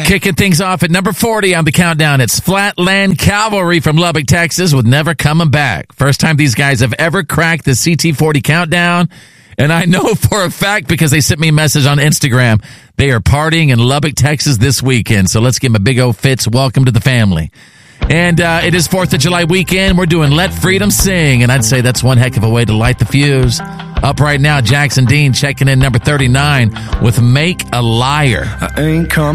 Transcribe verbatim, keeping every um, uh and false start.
right. Kicking things off at number forty on the countdown, it's Flatland Cavalry from Lubbock, Texas, with Never Coming Back. First time these guys have ever cracked the C T forty countdown. And I know for a fact, because they sent me a message on Instagram, they are partying in Lubbock, Texas this weekend. So let's give them a big old Fitz welcome to the family. And uh, it is fourth of July weekend. We're doing Let Freedom Sing. And I'd say that's one heck of a way to light the fuse. Up right now, Jackson Dean checking in number thirty-nine with Make a Liar. I ain't come